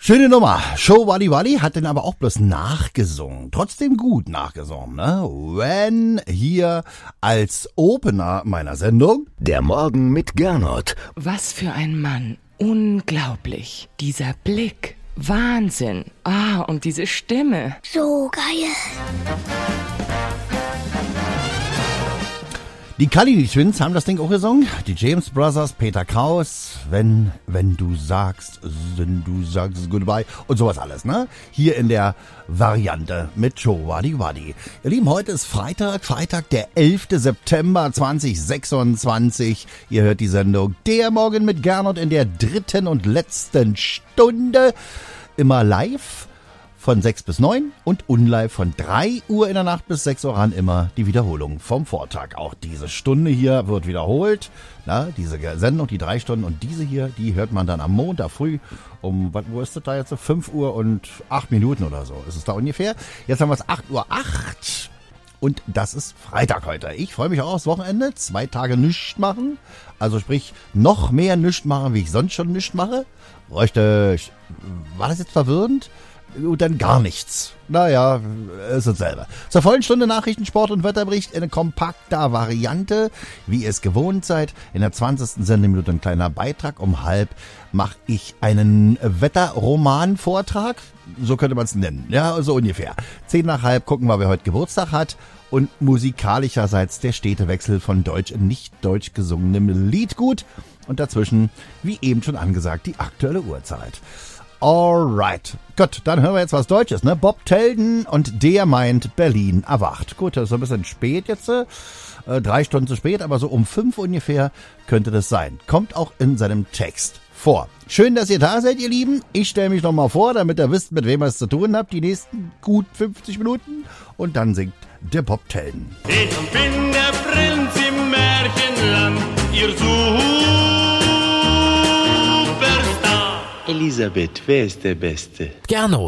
Schöne Nummer. Show Wally Wally hat den aber auch bloß nachgesungen. Trotzdem gut nachgesungen, ne? When hier als Opener meiner Sendung. Der Morgen mit Gernot. Was für ein Mann. Unglaublich. Dieser Blick. Wahnsinn. Und diese Stimme. So geil. Die Kalini Twins haben das Ding auch gesungen. Die James Brothers, Peter Kraus, wenn du sagst goodbye und sowas alles, ne? Hier in der Variante mit Show Wadi Wadi. Ihr Lieben, heute ist Freitag, der 11. September 2026. Ihr hört die Sendung Der Morgen mit Gernot in der dritten und letzten Stunde. Immer live von 6 bis 9 und unlive von 3 Uhr in der Nacht bis 6 Uhr ran, immer die Wiederholung vom Vortag. Auch diese Stunde hier wird wiederholt. Diese Sendung, die 3 Stunden und diese hier, die hört man dann am Montag früh um, wo ist das da jetzt? 5 Uhr und 8 Minuten oder so ist es da ungefähr. Jetzt haben wir es 8:08 Uhr und das ist Freitag heute. Ich freue mich auch aufs Wochenende. 2 Tage nichts machen. Also sprich, noch mehr nichts machen, wie ich sonst schon nichts mache. Richtig. War das jetzt verwirrend? Und dann gar nichts. Naja, ist dasselbe. Zur vollen Stunde Nachrichten, Sport und Wetterbericht in kompakter Variante, wie ihr es gewohnt seid. In der 20. Sendeminute ein kleiner Beitrag. Um 12:30 mache ich einen Wetterroman-Vortrag. So könnte man es nennen. Ja, so ungefähr. 10:50 gucken wir, wer heute Geburtstag hat. Und musikalischerseits der Städtewechsel von deutsch in nicht deutsch gesungenem Liedgut. Und dazwischen, wie eben schon angesagt, die aktuelle Uhrzeit. Alright. Gut, dann hören wir jetzt was Deutsches, ne? Bob Telden und der meint Berlin erwacht. Gut, das ist ein bisschen spät jetzt, 3 Stunden zu spät, aber so um 5 ungefähr könnte das sein. Kommt auch in seinem Text vor. Schön, dass ihr da seid, ihr Lieben. Ich stelle mich nochmal vor, damit ihr wisst, mit wem ihr es zu tun habt, die nächsten gut 50 Minuten. Und dann singt der Bob Telden. Ich bin der Prinz im Märchenland, ihr Superstar. Elisabeth, wer ist der Beste? Gernot.